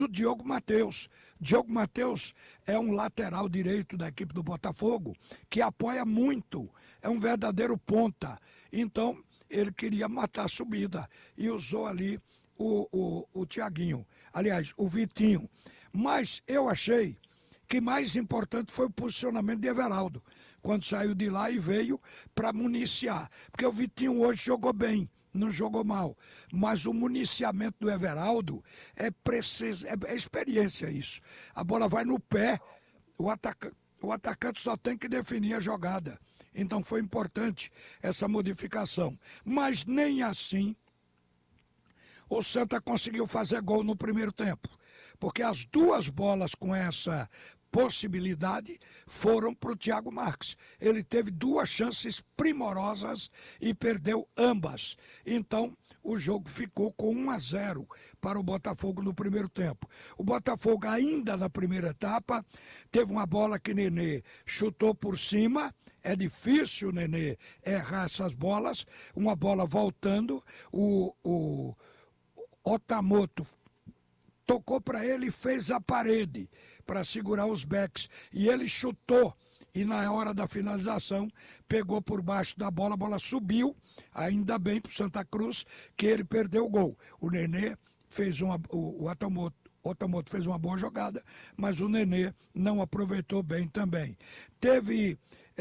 do Diogo Matheus. Diogo Matheus é um lateral direito da equipe do Botafogo que apoia muito, é um verdadeiro ponta. Então, ele queria matar a subida e usou ali o Thiaguinho, aliás, o Vitinho. Mas eu achei que mais importante foi o posicionamento de Everaldo, quando saiu de lá e veio para municiar. Porque o Vitinho hoje jogou bem, não jogou mal. Mas o municiamento do Everaldo é experiência isso. A bola vai no pé, o atacante só tem que definir a jogada. Então foi importante essa modificação. Mas nem assim o Santa conseguiu fazer gol no primeiro tempo. Porque as duas bolas com essa possibilidade foram para o Thiago Marques. Ele teve duas chances primorosas e perdeu ambas. Então, o jogo ficou com 1-0 para o Botafogo no primeiro tempo. O Botafogo, ainda na primeira etapa, teve uma bola que Nenê chutou por cima. É difícil, Nenê, errar essas bolas. Uma bola voltando, o Otamoto tocou para ele e fez a parede para segurar os backs. E ele chutou e na hora da finalização pegou por baixo da bola, a bola subiu, ainda bem para o Santa Cruz que ele perdeu o gol. O Nenê fez o Otamoto fez uma boa jogada, mas o Nenê não aproveitou bem também. Teve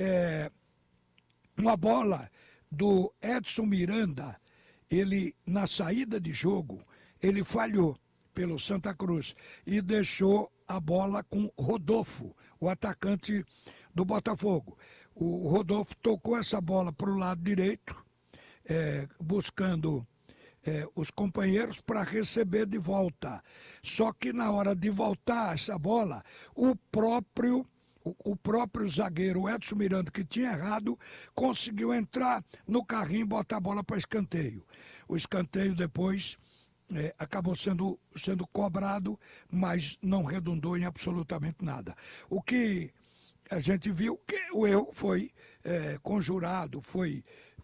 uma bola do Edson Miranda, ele na saída de jogo, ele falhou pelo Santa Cruz e deixou a bola com Rodolfo, o atacante do Botafogo. O Rodolfo tocou essa bola para o lado direito, buscando os companheiros para receber de volta. Só que na hora de voltar essa bola, o próprio zagueiro Edson Miranda, que tinha errado, conseguiu entrar no carrinho e botar a bola para escanteio. O escanteio depois acabou sendo cobrado, mas não redundou em absolutamente nada. O que a gente viu que o erro foi conjurado, foi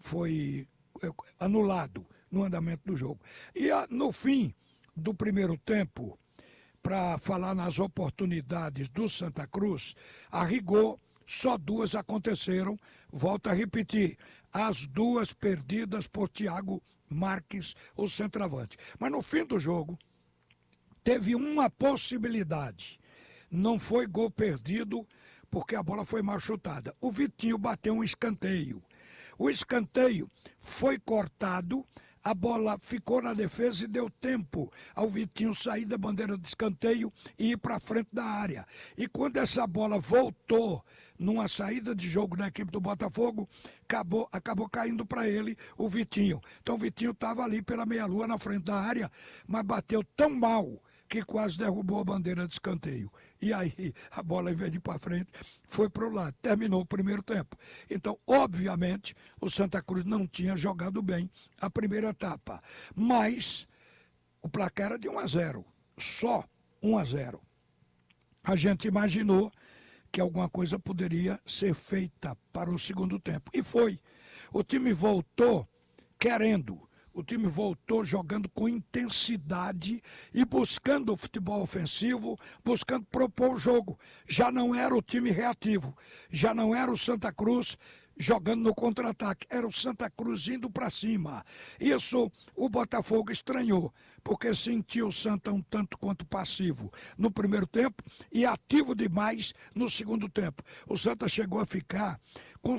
anulado no andamento do jogo. E no fim do primeiro tempo, para falar nas oportunidades do Santa Cruz, a rigor, só duas aconteceram, volto a repetir, as duas perdidas por Thiago Marques, o centroavante. Mas no fim do jogo, teve uma possibilidade, não foi gol perdido, porque a bola foi mal chutada. O Vitinho bateu um escanteio. O escanteio foi cortado, a bola ficou na defesa e deu tempo ao Vitinho sair da bandeira de escanteio e ir para frente da área. E quando essa bola voltou numa saída de jogo da equipe do Botafogo, acabou caindo para ele o Vitinho. Então o Vitinho estava ali pela meia-lua na frente da área, mas bateu tão mal que quase derrubou a bandeira de escanteio. E aí a bola, em vez de ir para frente, foi para o lado. Terminou o primeiro tempo. Então, obviamente, o Santa Cruz não tinha jogado bem a primeira etapa. Mas o placar era de 1-0. Só 1-0. A gente imaginou que alguma coisa poderia ser feita para o segundo tempo. E foi. O time voltou querendo. O time voltou jogando com intensidade e buscando o futebol ofensivo, buscando propor o jogo. Já não era o time reativo, já não era o Santa Cruz jogando no contra-ataque, era o Santa Cruz indo para cima. Isso o Botafogo estranhou, porque sentiu o Santa um tanto quanto passivo no primeiro tempo e ativo demais no segundo tempo. O Santa chegou a ficar com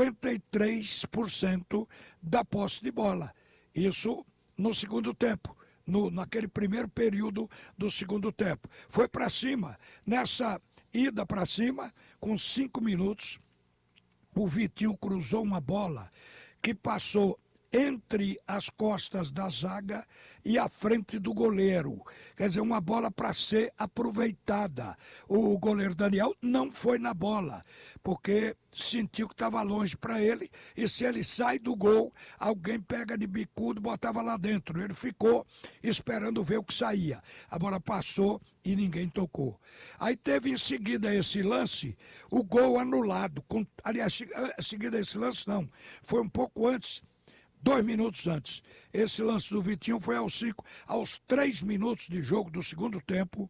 53% da posse de bola. Isso no segundo tempo, naquele primeiro período do segundo tempo. Foi para cima. Nessa ida para cima, com 5 minutos, o Vitinho cruzou uma bola que passou entre as costas da zaga e a frente do goleiro. Quer dizer, uma bola para ser aproveitada. O goleiro Daniel não foi na bola, porque sentiu que estava longe para ele, e se ele sai do gol, alguém pega de bicudo e botava lá dentro. Ele ficou esperando ver o que saía. A bola passou e ninguém tocou. Aí teve em seguida esse lance, o gol anulado. Aliás, em seguida esse lance não, foi um pouco antes. 2 minutos antes. Esse lance do Vitinho foi aos 3 minutos de jogo do segundo tempo.